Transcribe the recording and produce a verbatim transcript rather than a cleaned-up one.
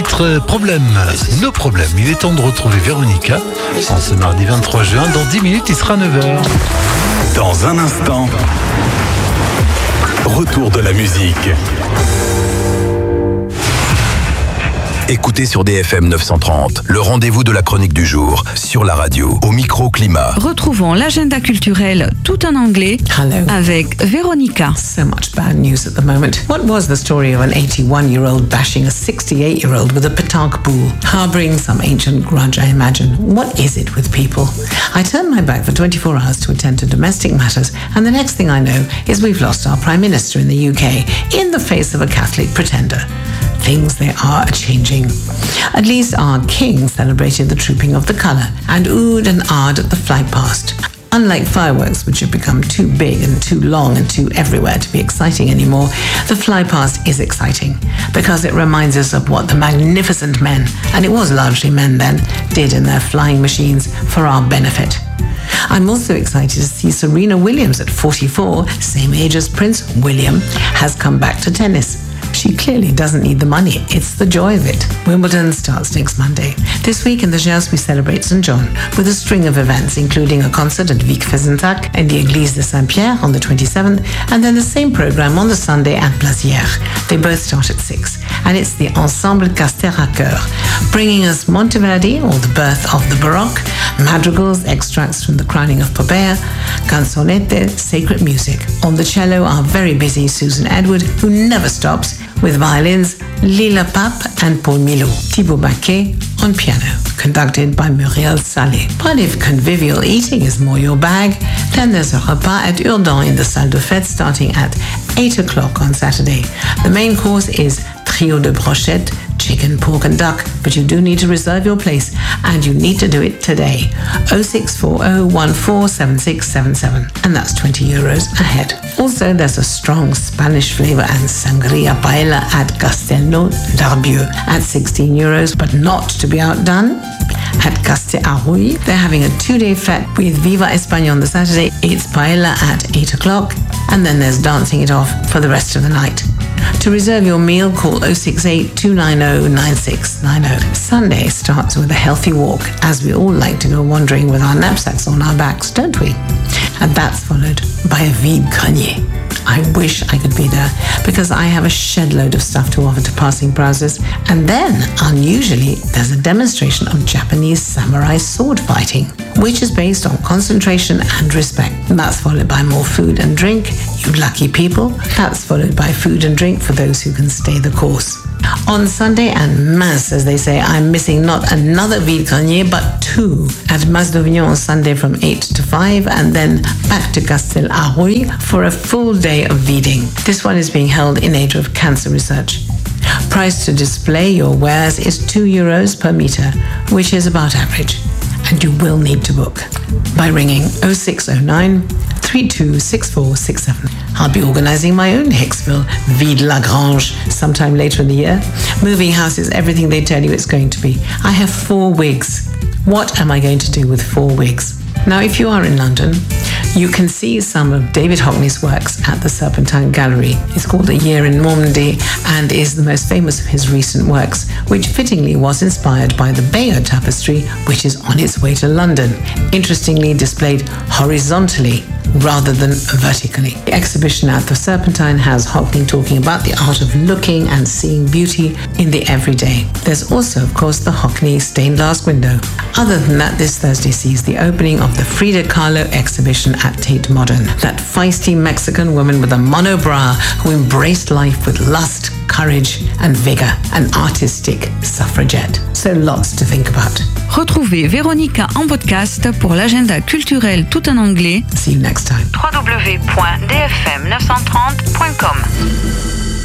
titre Problème, nos problèmes. Il est temps de retrouver Véronica en ce mardi vingt-trois juin. Dans dix minutes, il sera neuf heures. Dans un instant, retour de la musique. Écoutez sur D F M neuf cent trente, le rendez-vous de la chronique du jour, sur la radio, au micro-climat. Retrouvons l'agenda culturel tout en anglais. Hello. Avec Véronica. So much bad news at the moment. What was the story of an eighty-one-year-old bashing a sixty-eight-year-old with a petanque ball, harboring some ancient grudge, I imagine? What is it with people? I turned my back for twenty-four hours to attend to domestic matters, and the next thing I know is we've lost our Prime Minister in the U K, in the face of a Catholic pretender. Things they are a-changing. At least our king celebrated the trooping of the colour and oohed and ahed at the flight past. Unlike fireworks, which have become too big and too long and too everywhere to be exciting anymore, the fly past is exciting because it reminds us of what the magnificent men, and it was largely men then, did in their flying machines for our benefit. I'm also excited to see Serena Williams at forty-four, same age as Prince William, has come back to tennis. She clearly doesn't need the money. It's the joy of it. Wimbledon starts next Monday. This week in the Gers, we celebrate Saint John with a string of events, including a concert at Vic Fezensac and the Église de Saint-Pierre on the twenty-seventh, and then the same program on the Sunday at Blasière. They both start at six, and it's the Ensemble Caster à Cœur, bringing us Monteverdi, or the birth of the Baroque, madrigals, extracts from the crowning of Popea, canzonette, sacred music. On the cello, our very busy Susan Edward, who never stops, with violins Lila Pape and Paul Milot. Thibaut Baquet on piano, conducted by Muriel Salé. But if convivial eating is more your bag, then there's a repas at Urdan in the Salle de Fête starting at eight o'clock on Saturday. The main course is trio de brochette, chicken, pork and duck, but you do need to reserve your place, and you need to do it today. oh six four oh one four seven six seven seven, and that's twenty euros a head. Also, there's a strong Spanish flavor and sangria paella at Castelnau d'Arbieu at sixteen euros, but not to be outdone. At Castellarrouy, they're having a two-day fete with Viva España on the Saturday. It's paella at eight o'clock, and then there's dancing it off for the rest of the night. To reserve your meal, call oh six eight two nine oh nine six nine oh. Sunday starts with a healthy walk, as we all like to go wandering with our knapsacks on our backs, don't we? And that's followed by a vide-grenier. I wish I could be there, because I have a shed load of stuff to offer to passing browsers. And then, unusually, there's a demonstration of Japanese samurai sword fighting, which is based on concentration and respect. That's followed by more food and drink, you lucky people. That's followed by food and drink for those who can stay the course. On Sunday, and mince, as they say, I'm missing not another vide-grenier, but two. At Mas d'Avignon on Sunday from eight to five, and then back to Castellarrouy for a full day of viding. This one is being held in aid of cancer research. Price to display your wares is two euros per meter, which is about average. And you will need to book by ringing oh six oh nine three two six four six seven. I'll be organising my own Hicksville Vide La Grange sometime later in the year. Moving house is everything they tell you it's going to be. I have four wigs. What am I going to do with four wigs? Now, if you are in London, you can see some of David Hockney's works at the Serpentine Gallery. It's called A Year in Normandy and is the most famous of his recent works, which fittingly was inspired by the Bayeux Tapestry, which is on its way to London, interestingly displayed horizontally rather than vertically. The exhibition at the Serpentine has Hockney talking about the art of looking and seeing beauty in the everyday. There's also, of course, the Hockney stained glass window. Other than that, this Thursday sees the opening of the Frida Kahlo exhibition at Tate Modern. That feisty Mexican woman with a monobrow who embraced life with lust, courage and vigor, an artistic suffragette. So lots to think about. Retrouvez Véronica en podcast pour l'agenda culturel tout en anglais. See you next time. w w w point d f m neuf cent trente point com